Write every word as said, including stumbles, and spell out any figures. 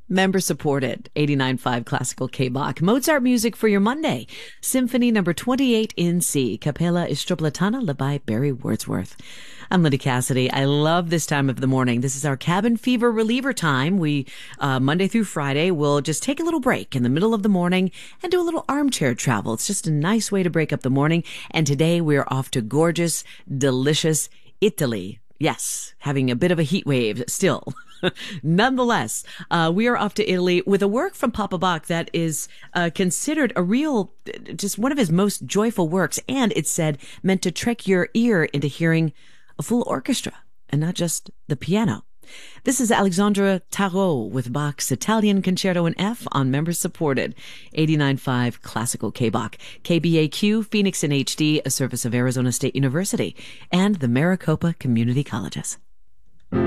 Member supported, eighty-nine point five Classical K-Bach. Mozart music for your Monday. Symphony number twenty-eight in C. Capella Istroplatana by Barry Wordsworth. I'm Linda Cassidy. I love this time of the morning. This is our cabin fever reliever time. We, uh, Monday through Friday, will just take a little break in the middle of the morning and do a little armchair travel. It's just a nice way to break up the morning. And today we're off to gorgeous, delicious Italy. Yes, having a bit of a heat wave still. Nonetheless, uh, we are off to Italy with a work from Papa Bach that is uh, considered a real, just one of his most joyful works. And it's said meant to trick your ear into hearing a full orchestra and not just the piano. This is Alexandre Tarot with Bach's Italian Concerto in F on members supported, eighty-nine point five Classical K-Bach, K B A Q, Phoenix in H D, a service of Arizona State University and the Maricopa Community Colleges.